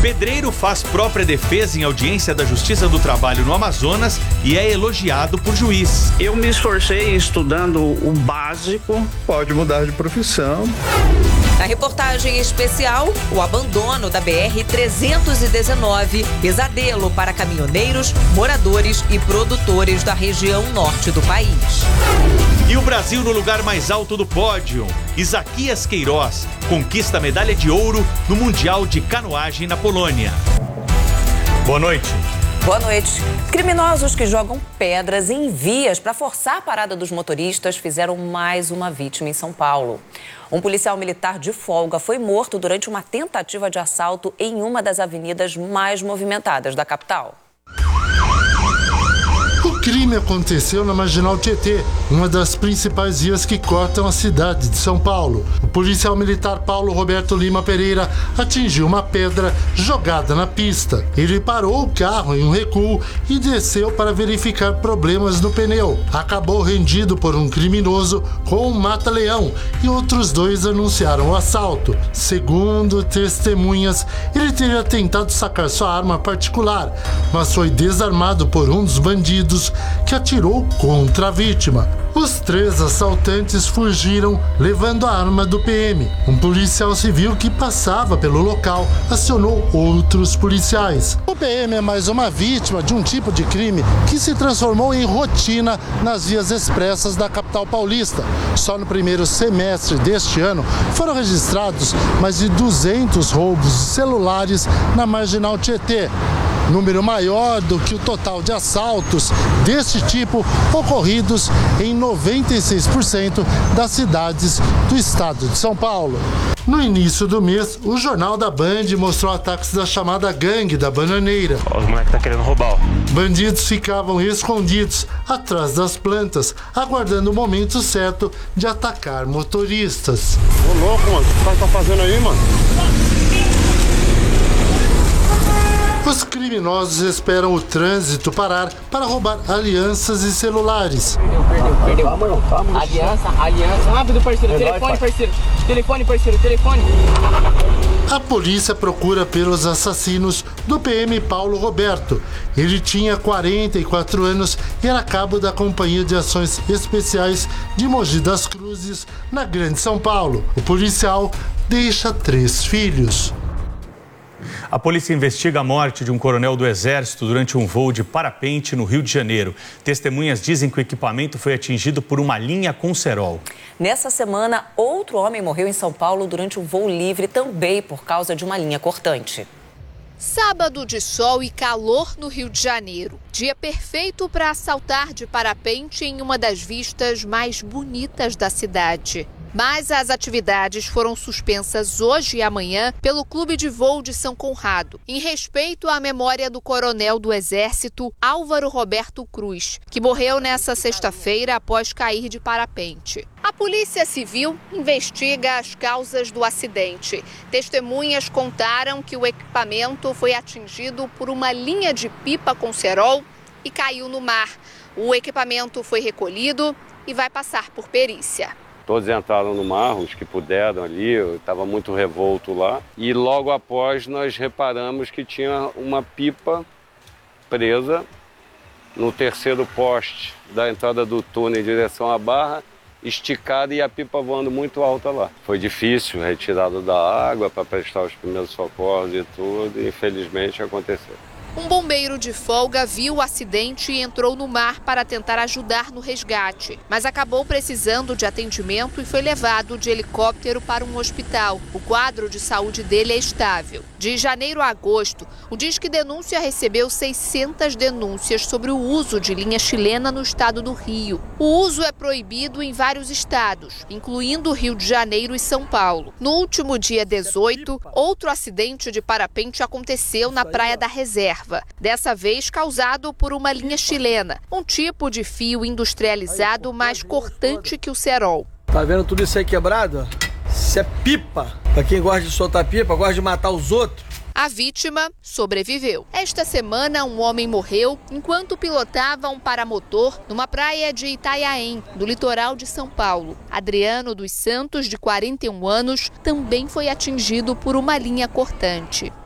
Pedreiro faz própria defesa em audiência da Justiça do Trabalho no Amazonas e é elogiado por juiz. Eu me esforcei estudando o básico. Pode mudar de profissão. Na reportagem especial, o abandono da BR-319, pesadelo para caminhoneiros, moradores e produtores da região norte do país. E o Brasil no lugar mais alto do pódio. Isaquias Queiroz conquista a medalha de ouro no Mundial de Canoagem na Polônia. Boa noite. Boa noite. Criminosos que jogam pedras em vias para forçar a parada dos motoristas fizeram mais uma vítima em São Paulo. Um policial militar de folga foi morto durante uma tentativa de assalto em uma das avenidas mais movimentadas da capital. O crime aconteceu na Marginal Tietê, uma das principais vias que cortam a cidade de São Paulo. O policial militar Paulo Roberto Lima Pereira atingiu uma pedra jogada na pista. Ele parou o carro em um recuo e desceu para verificar problemas no pneu. Acabou rendido por um criminoso com um mata-leão e outros dois anunciaram o assalto. Segundo testemunhas, ele teria tentado sacar sua arma particular, mas foi desarmado por um dos bandidos que atirou contra a vítima. Os 3 assaltantes fugiram levando a arma do PM. Um policial civil que passava pelo local acionou outros policiais. O PM é mais uma vítima de um tipo de crime que se transformou em rotina nas vias expressas da capital paulista. Só no primeiro semestre deste ano foram registrados mais de 200 roubos de celulares na Marginal Tietê. Número maior do que o total de assaltos deste tipo ocorridos em 96% das cidades do estado de São Paulo. No início do mês, o Jornal da Band mostrou ataques da chamada Gangue da Bananeira. Os moleques estão querendo roubar. Bandidos ficavam escondidos atrás das plantas, aguardando o momento certo de atacar motoristas. Ô louco, mano, o que o cara tá fazendo aí, mano? Os criminosos esperam o trânsito parar para roubar alianças e celulares. Perdeu. Calma. Aliança. Rápido, parceiro. Telefone, parceiro. A polícia procura pelos assassinos do PM Paulo Roberto. Ele tinha 44 anos e era cabo da Companhia de Ações Especiais de Mogi das Cruzes, na Grande São Paulo. O policial deixa 3 filhos. A polícia investiga a morte de um coronel do Exército durante um voo de parapente no Rio de Janeiro. Testemunhas dizem que o equipamento foi atingido por uma linha com cerol. Nessa semana, outro homem morreu em São Paulo durante um voo livre, também por causa de uma linha cortante. Sábado de sol e calor no Rio de Janeiro. Dia perfeito para saltar de parapente em uma das vistas mais bonitas da cidade. Mas as atividades foram suspensas hoje e amanhã pelo Clube de Voo de São Conrado, em respeito à memória do coronel do Exército, Álvaro Roberto Cruz, que morreu nesta sexta-feira após cair de parapente. A Polícia Civil investiga as causas do acidente. Testemunhas contaram que o equipamento foi atingido por uma linha de pipa com cerol e caiu no mar. O equipamento foi recolhido e vai passar por perícia. Todos entraram no mar, os que puderam ali, estava muito revolto lá. E logo após nós reparamos que tinha uma pipa presa no terceiro poste da entrada do túnel em direção à barra, esticada e a pipa voando muito alta lá. Foi difícil, retirada da água para prestar os primeiros socorros e tudo, e infelizmente aconteceu. Um bombeiro de folga viu o acidente e entrou no mar para tentar ajudar no resgate, mas acabou precisando de atendimento e foi levado de helicóptero para um hospital. O quadro de saúde dele é estável. De janeiro a agosto, o Disque Denúncia recebeu 600 denúncias sobre o uso de linha chilena no estado do Rio. O uso é proibido em vários estados, incluindo o Rio de Janeiro e São Paulo. No último dia 18, outro acidente de parapente aconteceu na Praia da Reserva. Dessa vez causado por uma linha chilena, um tipo de fio industrializado mais cortante que o cerol. Tá vendo tudo isso aí quebrado? Isso é pipa. Pra quem gosta de soltar pipa, gosta de matar os outros. A vítima sobreviveu. Esta semana, um homem morreu enquanto pilotava um paramotor numa praia de Itanhaém, do litoral de São Paulo. Adriano dos Santos, de 41 anos, também foi atingido por uma linha cortante.